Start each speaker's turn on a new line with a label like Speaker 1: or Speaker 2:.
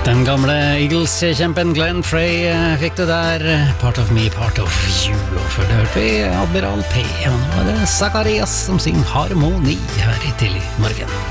Speaker 1: Den gamle Eagles-kjempen Glenn Frey fikk du der, Part of Me, Part of You, og før det hørte vi Admiral P, og nå er det Zacharias som synger harmoni her i Tidlig morgen.